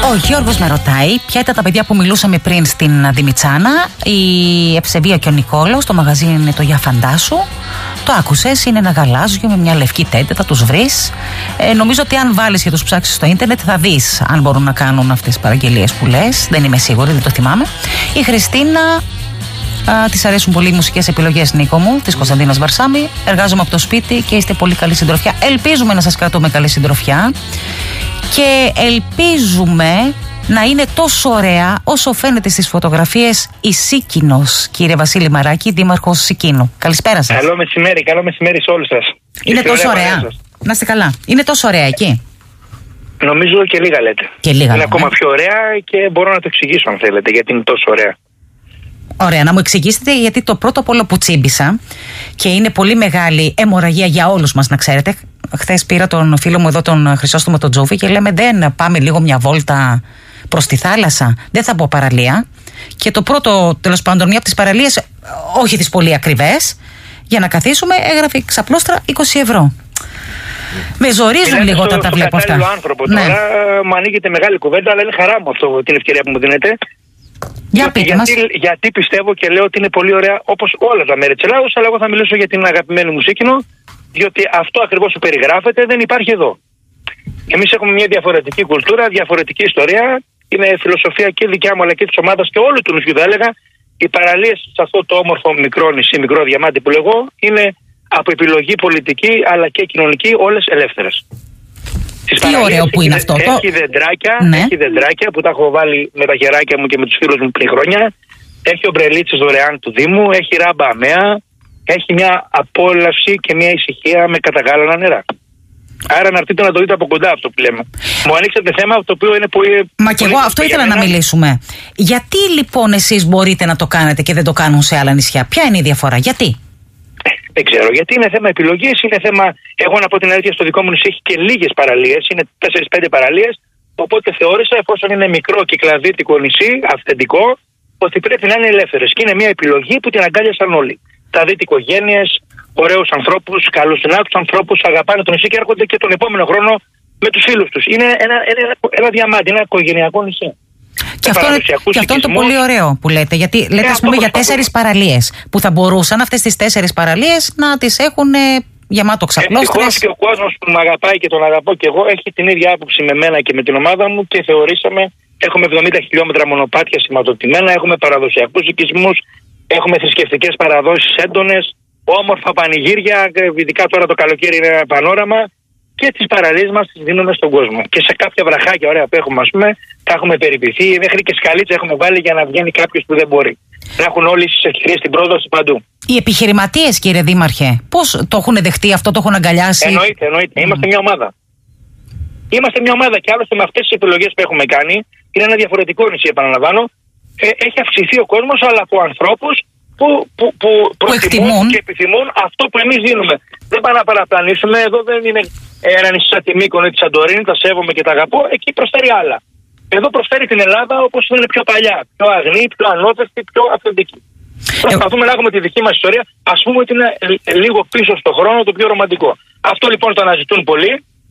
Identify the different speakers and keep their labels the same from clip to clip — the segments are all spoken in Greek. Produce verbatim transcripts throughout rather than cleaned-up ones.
Speaker 1: Ο Γιώργος με ρωτάει ποια ήταν τα παιδιά που μιλούσαμε πριν στην Δημητσάνα. Η Ευσεβία και ο Νικόλαος. Το μαγαζί είναι το Για Φαντάσου. Το άκουσες, είναι ένα γαλάζιο με μια λευκή τέντε, θα τους βρεις. Ε, νομίζω ότι αν βάλεις και τους ψάξεις στο ίντερνετ θα δεις αν μπορούν να κάνουν αυτές τις παραγγελίες που λες. Δεν είμαι σίγουρη, δεν το θυμάμαι. Η Χριστίνα, α, της αρέσουν πολύ οι μουσικές επιλογές, Νίκο μου, της Κωνσταντίνας Βαρσάμι. Εργάζομαι από το σπίτι και είστε πολύ καλή συντροφιά. Ελπίζουμε να σας κρατούμε καλή συντροφιά. Και ελπίζουμε να είναι τόσο ωραία όσο φαίνεται στις φωτογραφίες η Σίκινος, κύριε Βασίλη Μαράκη, δήμαρχος Σικίνου. Καλησπέρα σας.
Speaker 2: Καλό μεσημέρι, καλό μεσημέρι σε όλους σας.
Speaker 1: Είναι και τόσο ωραία. ωραία. Να είστε καλά. Είναι τόσο ωραία εκεί.
Speaker 2: Νομίζω και λίγα λέτε.
Speaker 1: Και λίγα
Speaker 2: είναι
Speaker 1: λέμε.
Speaker 2: ακόμα πιο ωραία και μπορώ να το εξηγήσω αν θέλετε γιατί είναι τόσο ωραία.
Speaker 1: Ωραία, να μου εξηγήσετε γιατί το πρώτο πόλο που τσίμπησα και είναι πολύ μεγάλη αιμορραγία για όλους μας, να ξέρετε. Χθες πήρα τον φίλο μου εδώ, τον Χρυσόστομο τον Τζούφι, και λέμε δεν πάμε λίγο μια βόλτα προς τη θάλασσα, δεν θα πω παραλία. Και το πρώτο, τέλος πάντων, μια από τις παραλίες, όχι τις πολύ ακριβές, για να καθίσουμε, έγραφε ξαπλώστρα είκοσι ευρώ. Με ζορίζουν λίγο όταν τα βλέπω αυτά.
Speaker 2: Άνθρωπο, ναι. Τώρα μου ανοίγεται μεγάλη κουβέντα, αλλά είναι χαρά μου αυτό, την ευκαιρία που μου δίνετε.
Speaker 1: Για πείτε
Speaker 2: γιατί,
Speaker 1: μας.
Speaker 2: γιατί πιστεύω και λέω ότι είναι πολύ ωραία όπως όλα τα μέρη της Ελλάδος, αλλά εγώ θα μιλήσω για την αγαπημένη μου Σίκινο, διότι αυτό ακριβώς που περιγράφεται δεν υπάρχει εδώ. Εμείς έχουμε μια διαφορετική κουλτούρα, διαφορετική ιστορία, είναι φιλοσοφία και δικιά μου αλλά και της ομάδας και όλου του νησιού, θα έλεγα. Οι παραλίες σε αυτό το όμορφο μικρό νησί, μικρό διαμάντι που λέγω, είναι από επιλογή πολιτική αλλά και κοινωνική όλες ελεύθερες.
Speaker 1: Τι ωραίο που είναι αυτό.
Speaker 2: Έχει δεντράκια,
Speaker 1: ναι.
Speaker 2: έχει δεντράκια που τα έχω βάλει με τα χεράκια μου και με τους φίλους μου πριν χρόνια. Έχει ομπρελίτσες δωρεάν του Δήμου, έχει ράμπα αμαία, έχει μια απόλαυση και μια ησυχία με καταγάλανα νερά. Άρα να έρθετε να το δείτε από κοντά αυτό που λέμε. Μου ανοίξατε θέμα το οποίο είναι πολύ.
Speaker 1: Μα και εγώ αυτό ήθελα να μιλήσουμε. Γιατί λοιπόν εσείς μπορείτε να το κάνετε και δεν το κάνουν σε άλλα νησιά? Ποια είναι η διαφορά, γιατί?
Speaker 2: Δεν ξέρω, γιατί είναι θέμα επιλογής, είναι θέμα. Εγώ να πω την αλήθεια, στο δικό μου νησί έχει και λίγες παραλίες, είναι τέσσερις πέντε παραλίες. Οπότε θεώρησα, εφόσον είναι μικρό κυκλαδίτικο νησί, αυθεντικό, ότι πρέπει να είναι ελεύθερες. Και είναι μια επιλογή που την αγκάλιασαν όλοι. Τα δείτε οικογένειες, ωραίους ανθρώπους, καλούς συνάδελφους ανθρώπους, αγαπάνε το νησί και έρχονται και τον επόμενο χρόνο με τους φίλους τους. Είναι ένα, ένα, ένα διαμάντι, ένα οικογενειακό νησί.
Speaker 1: Και αυτό, και αυτό είναι το πολύ ωραίο που λέτε. Γιατί λέτε, ας πούμε, για τέσσερις παραλίες που θα μπορούσαν αυτές τις τέσσερις παραλίες να τις έχουν γεμάτο ξαπλώστρες.
Speaker 2: Ευτυχώς και ο κόσμος που με αγαπάει και τον αγαπώ και εγώ έχει την ίδια άποψη με μένα και με την ομάδα μου και θεωρήσαμε. Έχουμε εβδομήντα χιλιόμετρα μονοπάτια σηματοδοτημένα, έχουμε παραδοσιακούς οικισμούς, έχουμε θρησκευτικές παραδόσεις έντονες, όμορφα πανηγύρια, ειδικά τώρα το καλοκαίρι είναι ένα πανόραμα. Και τις παραλίες μας τις δίνουμε στον κόσμο. Και σε κάποια βραχάκια ωραία που έχουμε, ας πούμε, τα έχουμε περιποιηθεί. Μέχρι και σκαλίτσα έχουμε βάλει για να βγαίνει κάποιος που δεν μπορεί. Να έχουν όλοι τις ευκαιρίες στην πρόδοση παντού.
Speaker 1: Οι επιχειρηματίες, κύριε Δήμαρχε, πώς το έχουν δεχτεί αυτό, το έχουν αγκαλιάσει?
Speaker 2: Εννοείται, εννοείται. Mm. Είμαστε μια ομάδα. Είμαστε μια ομάδα και άλλωστε με αυτές τις επιλογές που έχουμε κάνει, είναι ένα διαφορετικό νησί, επαναλαμβάνω. Ε, έχει αυξηθεί ο κόσμος, αλλά από ανθρώπους που, που, που, που εκτιμούν και επιθυμούν αυτό που εμείς δίνουμε. Δεν πάμε να παραπλανήσουμε, εδώ δεν είναι ένα νησί σαν τη Μύκονο ή τη Σαντορίνη, τα σέβομαι και τα αγαπώ, εκεί προσφέρει άλλα. Εδώ προσφέρει την Ελλάδα όπως είναι πιο παλιά, πιο αγνή, πιο ανώτερη, πιο αυθεντική. Ε... Προσπαθούμε να έχουμε τη δική μας ιστορία, ας πούμε ότι είναι λίγο πίσω στον χρόνο, το πιο ρομαντικό. Αυτό λοιπόν το αναζητούν πολλοί.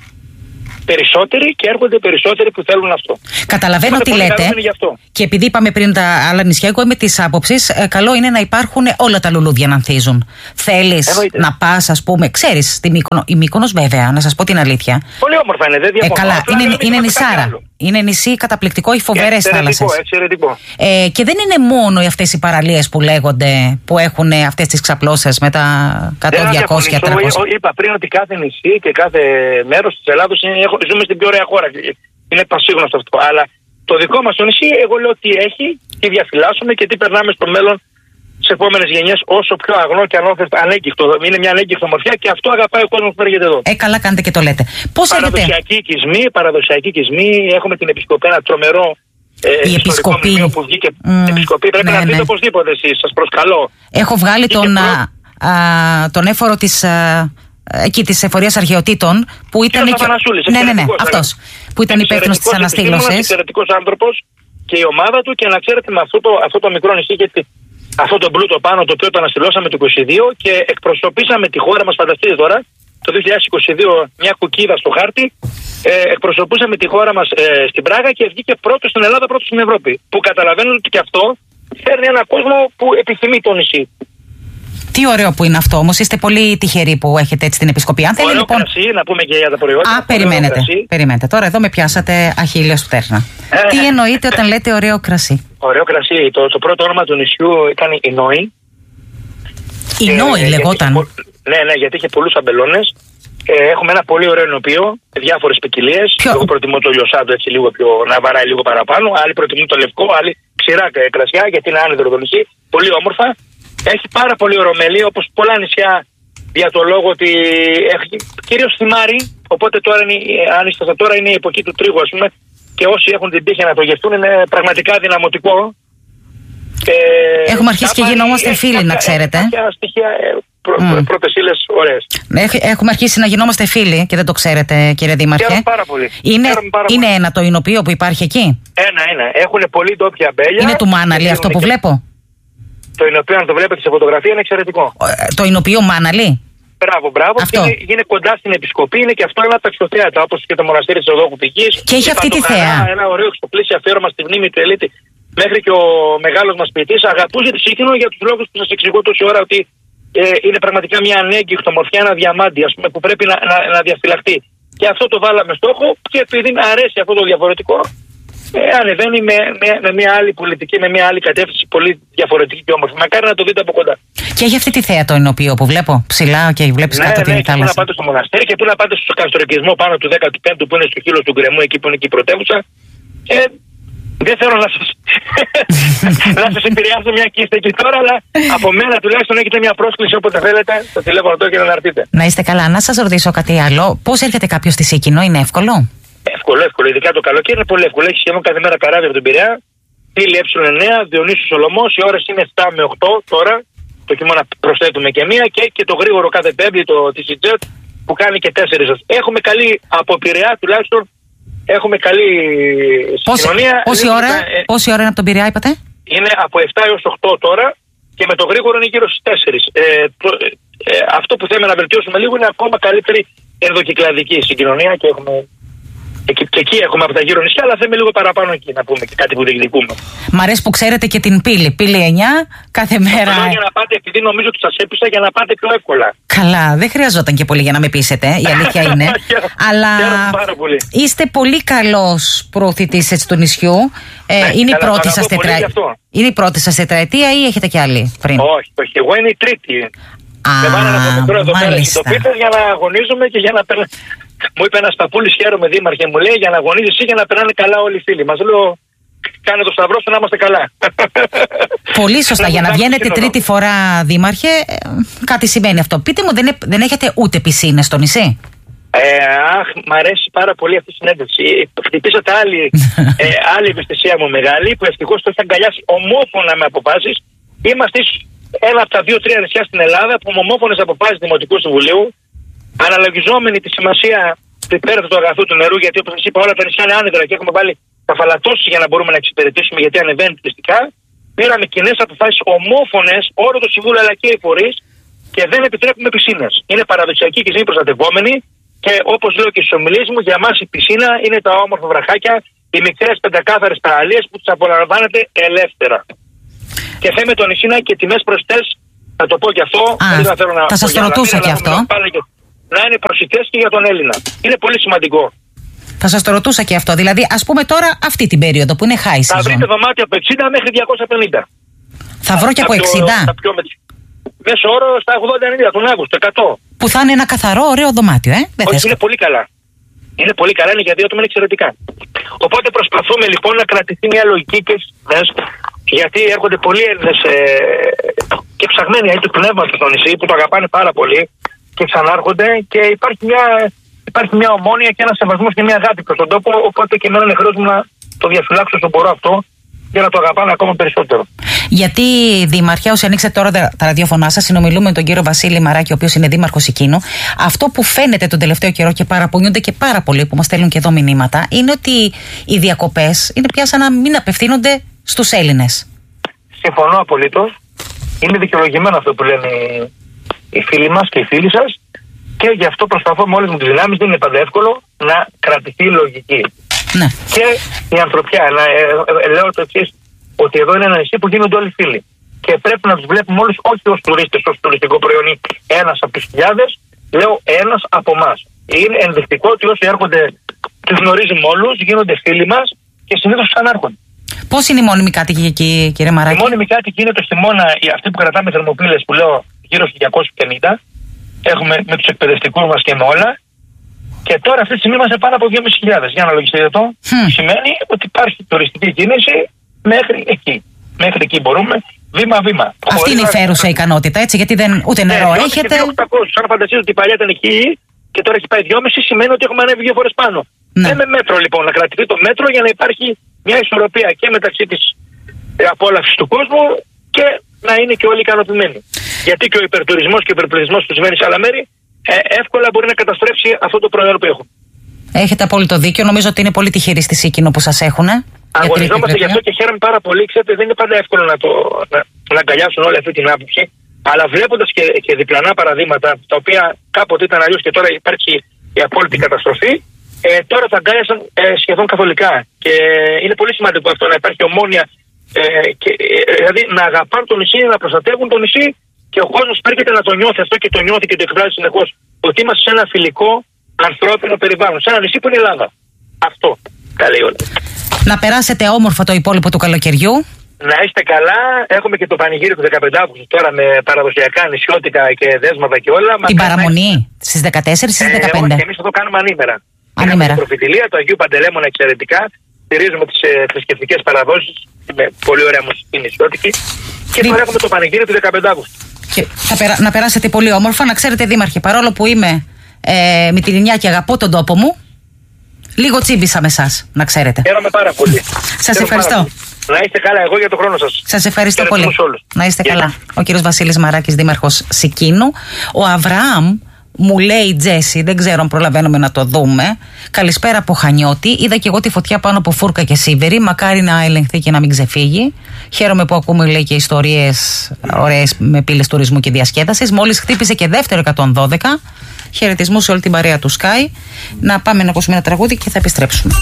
Speaker 2: Περισσότεροι και έρχονται περισσότεροι που θέλουν αυτό.
Speaker 1: Καταλαβαίνω τι λέτε. Και επειδή είπαμε πριν τα άλλα νησιά, εγώ είμαι τη άποψη, ε, καλό είναι να υπάρχουν όλα τα λουλούδια να ανθίζουν. Θέλεις να πας, ας πούμε, ξέρεις, στη Μύκονο, η Μύκονος βέβαια, να σας πω την αλήθεια.
Speaker 2: Πολύ όμορφα είναι, δεν διαφωνώ.
Speaker 1: Ε, καλά, είναι, είναι, είναι νησάρα. Είναι νησί καταπληκτικό, έχει φοβερές θάλασσες.
Speaker 2: Εξαιρετικό.
Speaker 1: Ε, και δεν είναι μόνο αυτές οι παραλίες που λέγονται, που έχουν αυτές τις ξαπλώσες με τα εκατό, διακόσια, τριακόσια.
Speaker 2: Είπα πριν ότι κάθε νησί και κάθε μέρος της Ελλάδος είναι, ζούμε στην πιο ωραία χώρα. Είναι πασίγνωστο αυτό. Αλλά το δικό μας το νησί, εγώ λέω τι έχει, τι διαφυλάσσουμε και τι περνάμε στο μέλλον στις επόμενες γενιές, όσο πιο αγνό και ανώθευτο, ανέγκυχτο. Είναι μια ανέγκυχτο μορφιά και αυτό αγαπάει ο κόσμος που έρχεται εδώ.
Speaker 1: Ε, καλά κάνετε και το λέτε. Πώς
Speaker 2: παραδοσιακή οικισμή, παραδοσιακή οικισμή, έχουμε την επισκοπή, ένα τρομερό ε,
Speaker 1: η επισκοπή
Speaker 2: που βγήκε. Mm, επισκοπή, πρέπει ναι, να δείτε ναι. οπωσδήποτε εσείς, σας προσκαλώ.
Speaker 1: Έχω βγάλει τον, προ... α, α, τον έφορο της. Α, εκεί της Εφορίας Αρχαιοτήτων που ήταν.
Speaker 2: Και...
Speaker 1: Ναι, ναι, ναι, αυτός που ήταν υπεύθυνος της αναστήλωσης.
Speaker 2: Είναι εξαιρετικός άνθρωπος και η ομάδα του και να ξέρετε με αυτό το, αυτό το μικρό νησί, γιατί αυτό το πλούτο πάνω το οποίο το αναστηλώσαμε το είκοσι δύο και εκπροσωπήσαμε τη χώρα μας, φανταστείτε τώρα, το δύο χιλιάδες είκοσι δύο μια κουκίδα στο χάρτη. Ε, εκπροσωπούσαμε τη χώρα μας ε, στην Πράγα και βγήκε πρώτο στην Ελλάδα, πρώτο στην Ευρώπη. Που καταλαβαίνετε ότι και αυτό φέρνει έναν κόσμο που επιθυμεί το νησί.
Speaker 1: Τι ωραίο που είναι αυτό όμως. Είστε πολύ τυχεροί που έχετε έτσι την επισκοπή. Αν θέλει
Speaker 2: ωραίο
Speaker 1: λοιπόν.
Speaker 2: Κρασί, να πούμε και για τα προϊόντα.
Speaker 1: Α, περιμένετε. περιμένετε. Τώρα εδώ με πιάσατε αχίλιος του τέρνα. Ε, Τι εννοείτε όταν λέτε ωραίο κρασί?
Speaker 2: Ωραίο κρασί. Το, το πρώτο όνομα του νησιού ήταν η Νόη.
Speaker 1: Η Νόη ε, λεγόταν.
Speaker 2: Ναι, ναι, γιατί είχε πολλούς αμπελώνες. Ε, έχουμε ένα πολύ ωραίο ενοποιείο, διάφορες ποικιλίες. Εγώ προτιμώ το λιωσάντο έτσι λίγο πιο να βαράει λίγο παραπάνω. Άλλοι προτιμούν το λευκό, άλλοι ξηρά κρασιά γιατί είναι άνεδρο το νησί. Πολύ όμορφα. Έχει πάρα πολύ ορομέλη όπως πολλά νησιά για το λόγο ότι έχει κυρίως θυμάρι. Οπότε τώρα είναι, αν είστε τώρα είναι η εποχή του τρίγου, ας πούμε. Και όσοι έχουν την τύχη να το γευτούν είναι πραγματικά δυναμωτικό. Ε,
Speaker 1: Έχουμε αρχίσει και γινόμαστε φίλοι, να ξέρετε.
Speaker 2: Κάποια στοιχεία προ, mm. πρώτες ύλες ωραίες.
Speaker 1: Έχουμε αρχίσει να γινόμαστε φίλοι και δεν το ξέρετε, κύριε Δήμαρχε.
Speaker 2: Χαίρομαι πάρα πολύ.
Speaker 1: Είναι,
Speaker 2: πάρα
Speaker 1: είναι
Speaker 2: πολύ.
Speaker 1: ένα το εινοποιείο που υπάρχει εκεί.
Speaker 2: Ένα, ένα. Έχουν πολύ ντόπια αμπέλια.
Speaker 1: Είναι του Μάναλη αυτό που και... βλέπω.
Speaker 2: Το εινοποιείο, αν το βλέπετε σε φωτογραφία, είναι εξαιρετικό.
Speaker 1: Το εινοποιείο Μάναλη.
Speaker 2: Μπράβο, μπράβο.
Speaker 1: Αυτό.
Speaker 2: Είναι, είναι κοντά στην επισκοπή, είναι και αυτό ένα από τα εξωθέατα, όπως και το μοναστήρι της Οδόκου Πηγής.
Speaker 1: Και έχει αυτή τη θέα.
Speaker 2: Ένα ωραίο εξοπλίσιο αφιέρωμα στη μνήμη του Ελίτη. Μέχρι και ο μεγάλος μας ποιητής αγαπούσε τη Σύκηνο για τους λόγους που σας εξηγώ τόση ώρα ότι ε, είναι πραγματικά μια ανέγκυχτο μορφιά, ένα διαμάντι, ας πούμε, που πρέπει να, να, να διαφυλαχτεί. Και αυτό το βάλαμε στόχο και επειδή με αρέσει αυτό το διαφορετικό, ε, ανεβαίνει με, με, με μια άλλη πολιτική, με μια άλλη κατεύθυνση πολύ διαφορετική και όμορφη. Μακάρι να το δείτε από κοντά. Και
Speaker 1: έχει αυτή τη θέα το εινοποιείο που βλέπω ψηλά και βλέπεις
Speaker 2: ναι,
Speaker 1: κάτω
Speaker 2: ναι,
Speaker 1: την θάλασσα.
Speaker 2: Ναι, να πάτε στο μοναστήρι και πού να πάτε στο καστροκισμό πάνω του δέκατου πέμπτου που είναι στο χείλος του γκρεμού, εκεί που είναι και η πρωτεύουσα. Ε, Δεν θέλω να σας, να σας επηρεάσω μια κίστα εκεί τώρα, αλλά από μένα τουλάχιστον έχετε μια πρόσκληση όποτε θέλετε στο τηλέφωνο τώρα και να έρθετε.
Speaker 1: Να είστε καλά. Να σας ρωτήσω κάτι άλλο. Πώς έρχεται κάποιος στη Σύκηνο, είναι εύκολο?
Speaker 2: Εύκολο, εύκολο. Ειδικά το καλοκαίρι είναι πολύ εύκολο. Έχει σχεδόν κάθε μέρα καράβι από τον Πειραιά. Πύλη ε εννέα, Διονύσου Σολωμός. Οι ώρες είναι επτά με οκτώ τώρα. Το χειμώνα προσθέτουμε και μία. Και, και το γρήγορο κάθε πέμπτη, το τι σι τζετ που κάνει και τέσσερις. Έχουμε καλή από Πειραιά τουλάχιστον. Έχουμε καλή συγκοινωνία.
Speaker 1: Πόση ώρα, ε, πόση ώρα είναι από τον Πειραιά, είπατε?
Speaker 2: Είναι από επτά έως οκτώ τώρα και με το γρήγορο είναι γύρω στις τέσσερις. Ε, το, ε, αυτό που θέλουμε να βελτιώσουμε λίγο είναι ακόμα καλύτερη ενδοκυκλαδική συγκοινωνία και έχουμε. Και, και εκεί έχουμε από τα γύρω νησιά, αλλά θέλουμε λίγο παραπάνω εκεί να πούμε και κάτι που διεκδικούμε.
Speaker 1: Μ' αρέσει που ξέρετε και την πύλη. Πύλη εννιά, κάθε μέρα.
Speaker 2: Αυτό για να πάτε, επειδή νομίζω ότι σας έπεισα, για να πάτε πιο εύκολα.
Speaker 1: Καλά, δεν χρειαζόταν και πολύ για να με πείσετε, η αλήθεια είναι. Αλλά
Speaker 2: πάρα πολύ.
Speaker 1: Είστε πολύ καλός προωθητής του νησιού. Ε, ναι, είναι, η πρώτη σας τετρα... είναι η πρώτη σας τετραετία ή έχετε κι άλλη πριν?
Speaker 2: Όχι, όχι, εγώ είναι η τρίτη.
Speaker 1: Α,
Speaker 2: με πάνε να το εδώ πέρα στο πίτερ για να αγωνίζουμε και για να περνάμε. Μου είπε ένας παππούλης, χαίρομαι Δήμαρχε, μου λέει, για να αγωνίζει εσύ για να περνάνε καλά όλοι οι φίλοι μας. Λέω, κάνε το σταυρό σου να είμαστε καλά.
Speaker 1: Πολύ σωστά. Για να βγαίνετε τρίτη φορά, Δήμαρχε, κάτι σημαίνει αυτό. Πείτε μου, δεν, δεν έχετε ούτε πισίνες στο νησί?
Speaker 2: Ε, αχ, μ' αρέσει πάρα πολύ αυτή η συνέντευξη. Χτυπήσατε άλλη, ε, άλλη ευαισθησία μου μεγάλη, που ευτυχώς το έχει αγκαλιάσει ομόφωνα με αποφάσεις. Είμαστε ένα από τα δύο-τρία νησιά στην Ελλάδα που με ομόφωνες αποφάσεις Δημοτικού Συμβουλίου, αναλογιζόμενοι τη σημασία του υπέρ του αγαθού του νερού, γιατί όπως σας είπα, όλα τα νησιά είναι άνεδρα και έχουμε βάλει τα φαλατώσεις για να μπορούμε να εξυπηρετήσουμε, γιατί ανεβαίνει τουριστικά. Πήραμε κοινές αποφάσεις ομόφωνες, όλο το Συμβούλιο αλλά και οι φορείς, και δεν επιτρέπουμε πισίνες. Είναι παραδοσιακή και είναι προστατευόμενη, και όπως λέω και στις ομιλίες μου, για μας η πισίνα είναι τα όμορφα βραχάκια, οι μικρές πεντακάθαρες παραλίες που τις απολαμβάνετε ελεύθερα. Και θέμε το νησί και τιμές προσιτές, θα το πω και αυτό.
Speaker 1: Α, θα, θέλω να, θα σας το ρωτούσα και αυτό.
Speaker 2: Να είναι προσιτές και για τον Έλληνα. Είναι πολύ σημαντικό.
Speaker 1: Θα σας το ρωτούσα και αυτό. Δηλαδή, ας πούμε τώρα αυτή την περίοδο που είναι high season.
Speaker 2: Θα βρείτε δωμάτια από εξήντα μέχρι διακόσια πενήντα.
Speaker 1: Θα βρω και από εξήντα.
Speaker 2: Μέσο όρο στα ογδόντα ενενήντα τον Αύγουστο, εκατό.
Speaker 1: Που θα είναι ένα καθαρό, ωραίο δωμάτιο, ε. Δεν
Speaker 2: Όχι, είναι πολύ καλά. Είναι πολύ καλά, είναι για δύο άτομα, είναι εξαιρετικά. Οπότε προσπαθούμε λοιπόν να κρατηθεί μια λογική και στις, γιατί έρχονται πολλοί Έλληνες ε, και ψαγμένοι του πνεύματος στο νησί που το αγαπάνε πάρα πολύ και ξανάρχονται, και υπάρχει μια, υπάρχει μια ομόνοια και ένα σεβασμός και μια αγάπη προς τον τόπο. Οπότε και εμένα είναι χρέος μου να το διαφυλάξω όσο μπορώ αυτό, για να το αγαπάνε ακόμα περισσότερο.
Speaker 1: Γιατί, Δήμαρχε, όσοι ανοίξετε τώρα τα ραδιόφωνά σας, συνομιλούμε με τον κύριο Βασίλη Μαράκη, ο οποίος είναι δήμαρχος Σικίνου. Αυτό που φαίνεται τον τελευταίο καιρό και παραπονιούνται και πάρα πολλοί που μας στέλνουν και εδώ μηνύματα, είναι ότι οι διακοπές είναι πια σαν να μην απευθύνονται στους Έλληνες.
Speaker 2: Συμφωνώ απολύτως. Είναι δικαιολογημένο αυτό που λένε οι φίλοι μας και οι φίλοι σας. και γι' αυτό προσπαθώ με όλες μου τις δυνάμεις. Δεν είναι πάντα εύκολο να κρατηθεί η λογική.
Speaker 1: Ναι.
Speaker 2: Και η ανθρωπιά. Να, ε, ε, λέω το εξής, ότι εδώ είναι ένα νησί που γίνονται όλοι φίλοι. Και πρέπει να τους βλέπουμε όλους, όχι ως τουρίστες, ως τουριστικό προϊόν ή ένας από τους χιλιάδες, λέω ένας από εμάς. Είναι ενδεικτικό ότι όσοι έρχονται, τους γνωρίζουμε όλους, γίνονται φίλοι μας και συνήθως ξανάρχονται.
Speaker 1: Πώς είναι οι μόνιμοι κάτοικοι εκεί, κύριε Μαράκη?
Speaker 2: Οι μόνιμοι κάτοικοι είναι το χειμώνα, αυτοί που κρατάμε θερμοπύλες που λέω γύρω στους διακόσιους πενήντα. Έχουμε με τους εκπαιδευτικούς μας και με όλα. Και τώρα αυτή τη στιγμή είμαστε πάνω από δυόμισι χιλιάδες. Για να λογιστείτε το. Mm. Σημαίνει ότι υπάρχει τουριστική κίνηση μέχρι εκεί. Μέχρι εκεί μπορούμε, βήμα-βήμα.
Speaker 1: Αυτή είναι η φέρουσα ικανότητα, έτσι, γιατί δεν, ούτε νερό ναι, έχετε.
Speaker 2: οκτακόσια. Αν φανταστείτε ότι παλιά ήταν εκεί και τώρα έχει πάει δυόμισι, σημαίνει ότι έχουμε ανέβει δύο φορές πάνω. Ναι. Δεν με μέτρο λοιπόν, να κρατηθεί το μέτρο για να υπάρχει μια ισορροπία και μεταξύ της απόλαυσης του κόσμου και να είναι και όλοι ικανοποιημένοι. Γιατί και ο υπερτουρισμός και ο υπερπληθυσμός που συμβαίνει σε άλλα μέρη ε, εύκολα μπορεί να καταστρέψει αυτό το προϊόν που έχουμε. Έχετε απόλυτο δίκιο. Νομίζω ότι είναι πολύ τυχερή στη Σίκινο που σας έχουν. Αγωνιζόμαστε γι' αυτό και χαίρομαι πάρα πολύ. Ξέρετε, δεν είναι πάντα εύκολο να, το, να, να αγκαλιάσουν όλη αυτή την άποψη. Αλλά βλέποντας και, και διπλανά παραδείγματα, τα οποία κάποτε ήταν αλλιώς και τώρα υπάρχει η απόλυτη καταστροφή, ε, τώρα τα αγκάλιασαν ε, σχεδόν καθολικά. Και είναι πολύ σημαντικό αυτό να υπάρχει ομόνοια. Ε, και, ε, δηλαδή να αγαπάνε το νησί, να προστατεύουν το νησί και ο κόσμος πρέπει να το νιώθει αυτό και το νιώθει και το εκφράζει συνεχώς. Ότι είμαστε σε ένα φιλικό, ανθρώπινο περιβάλλον. Σε ένα νησί που είναι η Ελλάδα. Αυτό τα λέει όλα.
Speaker 1: Να περάσετε όμορφα το υπόλοιπο του καλοκαιριού.
Speaker 2: Να είστε καλά. Έχουμε και το πανηγύρι του δεκαπέντε Αυγούστου τώρα με παραδοσιακά νησιώτικα και δέσματα και όλα.
Speaker 1: Την παραμονή να... στις δεκατέσσερις ή στις δεκαπέντε.
Speaker 2: Ε, εμείς θα το κάνουμε ανήμερα.
Speaker 1: Ανήμερα.
Speaker 2: Την προφητηλία του Αγίου Παντελέμωνα εξαιρετικά. Στηρίζουμε τις ε, θρησκευτικές παραδόσεις με πολύ ωραία μουσική νησιώτικη. Και τώρα έχουμε το πανηγύρι του δεκαπέντε Αυγούστου. Και
Speaker 1: θα περα... να περάσετε πολύ όμορφα. Να ξέρετε, Δήμαρχε, παρόλο που είμαι ε, με την Ινιά και αγαπώ τον τόπο μου, λίγο τσίμπησα με εσάς, να ξέρετε.
Speaker 2: Χαίρομαι πάρα πολύ.
Speaker 1: Σας ευχαριστώ.
Speaker 2: Να είστε καλά, εγώ για τον χρόνο σας.
Speaker 1: Σας ευχαριστώ πολύ. Να είστε yeah. καλά. Ο κύριος Βασίλης Μαράκης, δήμαρχος Σικίνου. Ο Αβραάμ μου λέει, Τζέσι, δεν ξέρω αν προλαβαίνουμε να το δούμε. Καλησπέρα από Χανιώτη. Είδα και εγώ τη φωτιά πάνω από Φούρκα και Σίβερη. Μακάρι να ελεγχθεί και να μην ξεφύγει. Χαίρομαι που ακούμε, λέει, και ιστορίες ωραίες με πύλες τουρισμού και διασκέδασης. Μόλις χτύπησε και δεύτερο εκατόν δώδεκα. Χαιρετισμού σε όλη την παρέα του Sky. Να πάμε να ακούσουμε ένα τραγούδι και θα επιστρέψουμε.